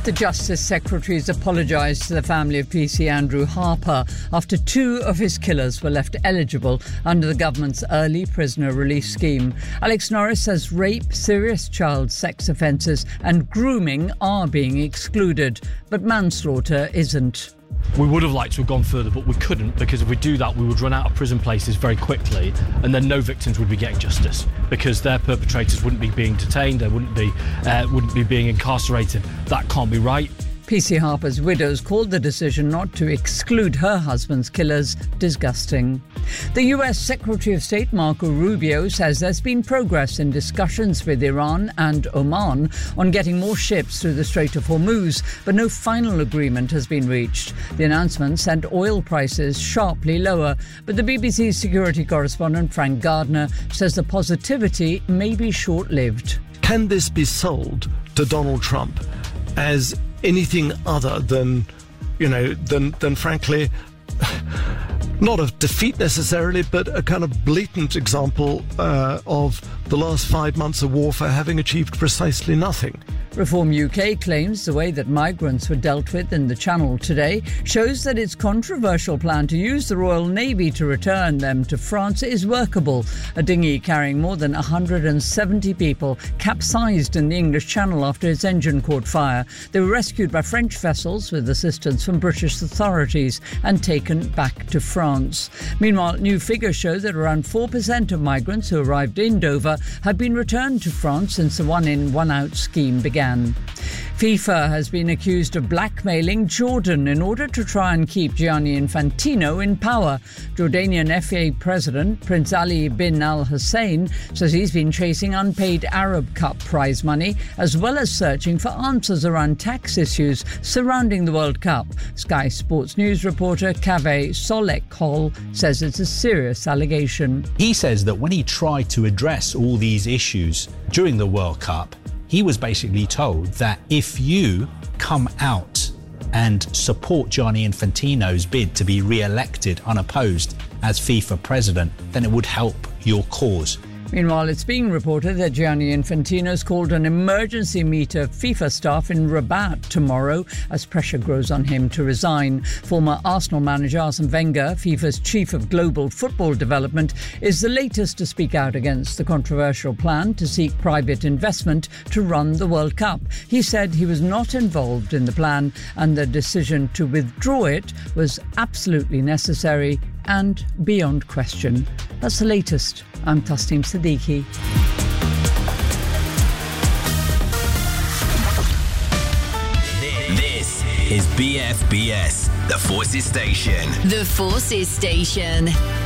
The Justice Secretary has apologised to the family of PC Andrew Harper after 2 of his killers were left eligible under the government's early prisoner release scheme. Alex Norris says rape, serious child sex offences and grooming are being excluded, but manslaughter isn't. We would have liked to have gone further, but we couldn't, because if we do that, we would run out of prison places very quickly, and then no victims would be getting justice, because their perpetrators wouldn't be being detained, they wouldn't be being incarcerated. That can't be right. PC Harper's widows called the decision not to exclude her husband's killers disgusting. The US Secretary of State Marco Rubio says there's been progress in discussions with Iran and Oman on getting more ships through the Strait of Hormuz, but no final agreement has been reached. The announcement sent oil prices sharply lower, but the BBC's security correspondent Frank Gardner says the positivity may be short-lived. Can this be sold to Donald Trump as anything other than frankly, not a defeat necessarily, but a kind of blatant example of the last 5 months of warfare having achieved precisely nothing? Reform UK claims the way that migrants were dealt with in the Channel today shows that its controversial plan to use the Royal Navy to return them to France is workable. A dinghy carrying more than 170 people capsized in the English Channel after its engine caught fire. They were rescued by French vessels with assistance from British authorities and taken back to France. Meanwhile, new figures show that around 4% of migrants who arrived in Dover have been returned to France since the one-in, one-out scheme began. FIFA has been accused of blackmailing Jordan in order to try and keep Gianni Infantino in power. Jordanian FA President Prince Ali bin Al Hussein says he's been chasing unpaid Arab Cup prize money, as well as searching for answers around tax issues surrounding the World Cup. Sky Sports News reporter Kaveh Solek-Hol says it's a serious allegation. He says that when he tried to address all these issues during the World Cup, he was basically told that if you come out and support Gianni Infantino's bid to be re-elected unopposed as FIFA president, then it would help your cause. Meanwhile, it's being reported that Gianni Infantino's called an emergency meet of FIFA staff in Rabat tomorrow as pressure grows on him to resign. Former Arsenal manager Arsene Wenger, FIFA's chief of global football development, is the latest to speak out against the controversial plan to seek private investment to run the World Cup. He said he was not involved in the plan and the decision to withdraw it was absolutely necessary and beyond question. That's the latest. I'm Tasneem Siddiqui. This is BFBS, The Forces Station. The Forces Station.